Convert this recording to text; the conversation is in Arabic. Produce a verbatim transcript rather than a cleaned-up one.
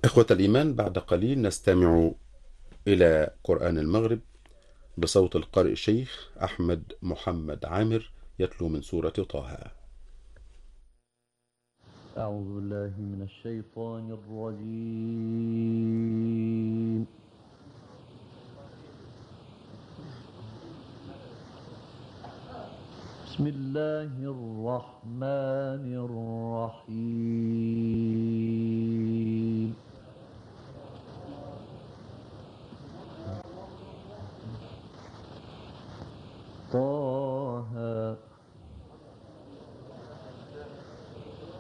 إخوة الإيمان، بعد قليل نستمع إلى قرآن المغرب بصوت القارئ الشيخ أحمد محمد عامر يتلو من سورة طه. أعوذ بالله من الشيطان الرجيم. بسم الله الرحمن الرحيم.